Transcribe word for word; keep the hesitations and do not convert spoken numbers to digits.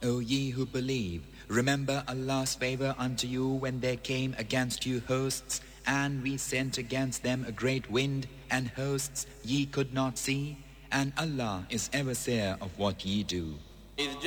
O ye who believe, remember Allah's favor unto you when there came against you hosts, and we sent against them a great wind, and hosts ye could not see, and Allah is ever seer of what ye do.